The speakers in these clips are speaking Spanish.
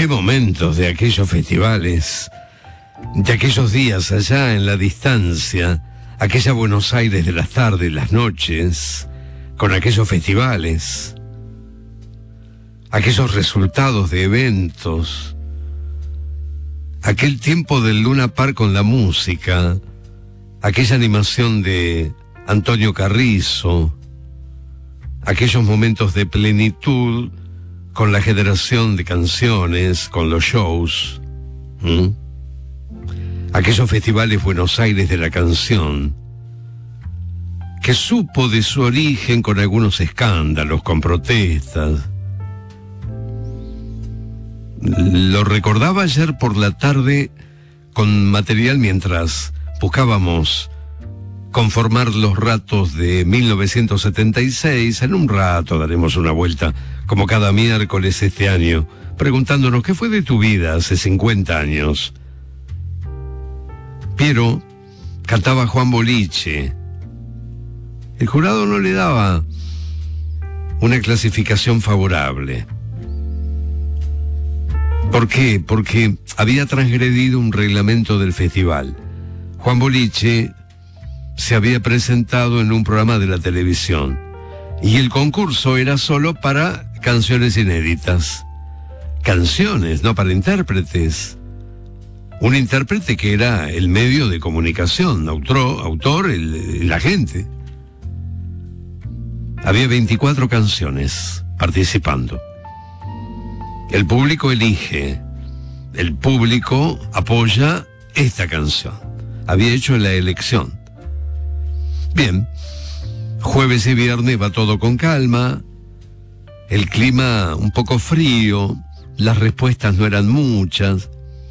Qué momentos de aquellos festivales, de aquellos días allá en la distancia, aquella Buenos Aires de las tardes, las noches, con aquellos festivales, aquellos resultados de eventos, aquel tiempo del Luna Park con la música, aquella animación de Antonio Carrizo, aquellos momentos de plenitud con la generación de canciones, con los shows, aquellos festivales Buenos Aires de la canción, que supo de su origen con algunos escándalos, con protestas. Lo recordaba ayer por la tarde con material mientras buscábamos conformar los ratos de 1976. En un rato daremos una vuelta, como cada miércoles este año, preguntándonos qué fue de tu vida hace 50 años. Piero cantaba Juan Boliche. El jurado no le daba una clasificación favorable. ¿Por qué? Porque había transgredido un reglamento del festival. Juan Boliche se había presentado en un programa de la televisión y el concurso era solo para canciones inéditas. Canciones, no para intérpretes. Un intérprete que era el medio de comunicación, autor, el agente. Había 24 canciones participando. El público elige, el público apoya esta canción. Había hecho la elección. Bien, jueves y viernes va todo con calma, el clima un poco frío, las respuestas no eran muchas.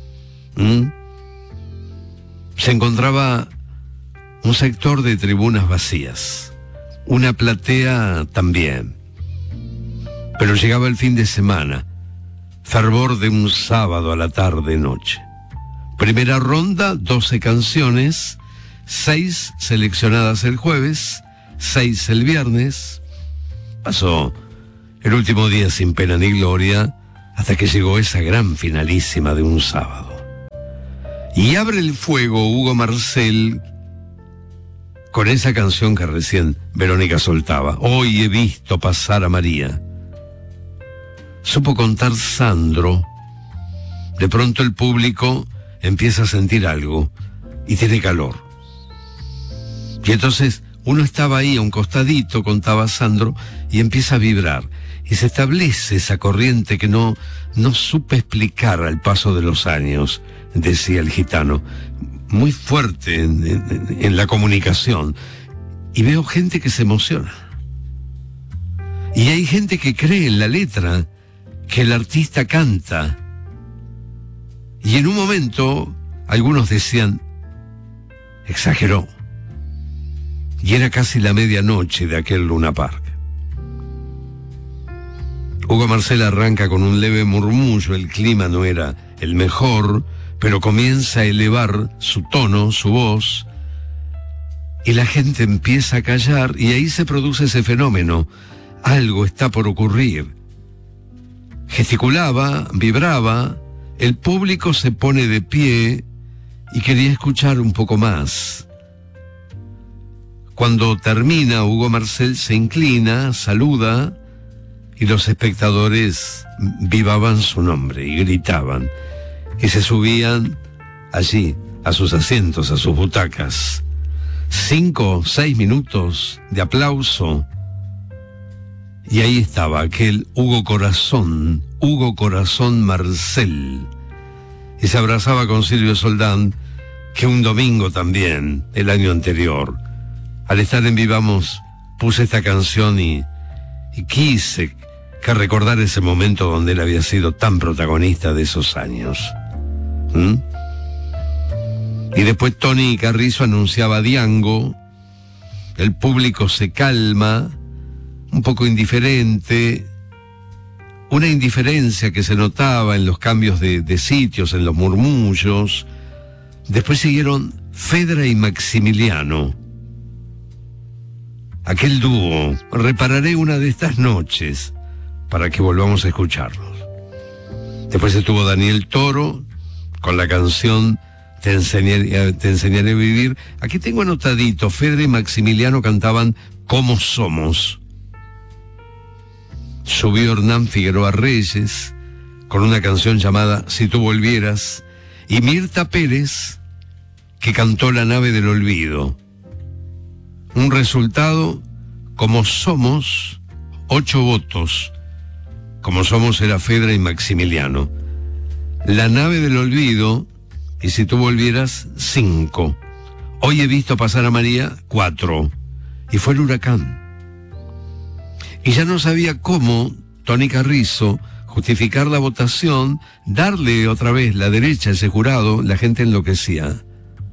Se encontraba un sector de tribunas vacías, una platea también. Pero llegaba el fin de semana, fervor de un sábado a la tarde-noche. Primera ronda, 12 canciones, 6 seleccionadas el jueves, 6 el viernes. Pasó el último día sin pena ni gloria, hasta que llegó esa gran finalísima de un sábado. Y abre el fuego Hugo Marcel con esa canción que recién Verónica soltaba. Hoy he visto pasar a María. Supo contar Sandro. De pronto el público empieza a sentir algo y tiene calor. Y entonces uno estaba ahí a un costadito, contaba Sandro, y empieza a vibrar. Y se establece esa corriente que no supe explicar al paso de los años, decía el gitano. Muy fuerte en la comunicación. Y veo gente que se emociona. Y hay gente que cree en la letra que el artista canta. Y en un momento, algunos decían, exageró. Y era casi la medianoche de aquel Luna Park. Hugo Marcel arranca con un leve murmullo, el clima no era el mejor, pero comienza a elevar su tono, su voz, y la gente empieza a callar, y ahí se produce ese fenómeno. Algo está por ocurrir. Gesticulaba, vibraba, el público se pone de pie y quería escuchar un poco más. Cuando termina, Hugo Marcel se inclina, saluda, y los espectadores vivaban su nombre y gritaban, y se subían allí, a sus asientos, a sus butacas. 5 o 6 minutos de aplauso, y ahí estaba aquel Hugo Corazón Marcel, y se abrazaba con Silvio Soldán, que un domingo también, el año anterior, al estar en Vivamos, puse esta canción y quise que recordar ese momento donde él había sido tan protagonista de esos años. Y después Tony Carrizo anunciaba Diango, el público se calma, un poco indiferente, una indiferencia que se notaba en los cambios de sitios, en los murmullos. Después siguieron Fedra y Maximiliano. Aquel dúo, repararé una de estas noches para que volvamos a escucharlos. Después estuvo Daniel Toro con la canción Te enseñaré a vivir. Aquí tengo anotadito, Fedra y Maximiliano cantaban Como Somos. Subió Hernán Figueroa Reyes con una canción llamada Si tú volvieras, y Mirta Pérez, que cantó La nave del olvido. Un resultado, Como Somos, 8 votos. Como Somos era Fedra y Maximiliano. La nave del olvido, y Si tú volvieras, 5. Hoy he visto pasar a María, 4. Y fue el huracán. Y ya no sabía cómo Tony Carrizo justificar la votación, darle otra vez la derecha a ese jurado. La gente enloquecía.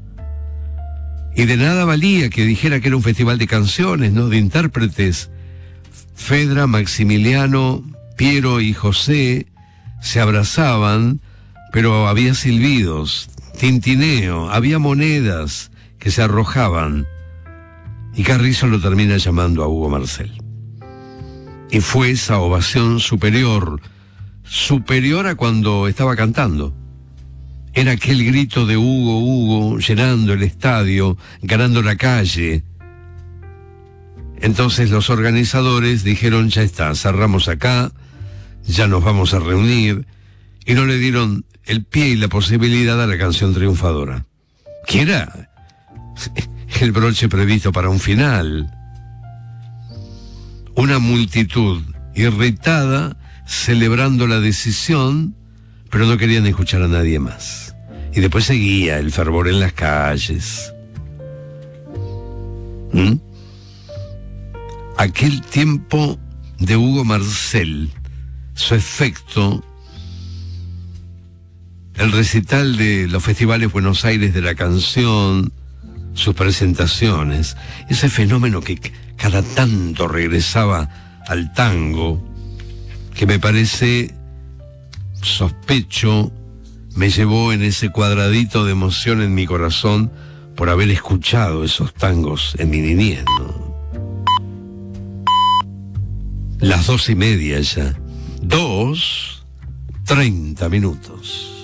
Y de nada valía que dijera que era un festival de canciones, ¿no?, de intérpretes. Fedra, Maximiliano, Piero y José se abrazaban, pero había silbidos, tintineo, había monedas que se arrojaban. Y Carrizo lo termina llamando a Hugo Marcel. Y fue esa ovación superior a cuando estaba cantando. Era aquel grito de Hugo, Hugo, llenando el estadio, ganando la calle. Entonces los organizadores dijeron, ya está, cerramos acá, ya nos vamos a reunir, y no le dieron el pie y la posibilidad a la canción triunfadora, que era el broche previsto para un final. Una multitud irritada, celebrando la decisión, pero no querían escuchar a nadie más. Y después seguía el fervor en las calles. Aquel tiempo de Hugo Marcel, su efecto, el recital de los festivales Buenos Aires de la canción, sus presentaciones, ese fenómeno que cada tanto regresaba al tango, que me parece, sospecho, me llevó en ese cuadradito de emoción en mi corazón por haber escuchado esos tangos en mi niñez, ¿no? Las 2:30 ya. 2:30.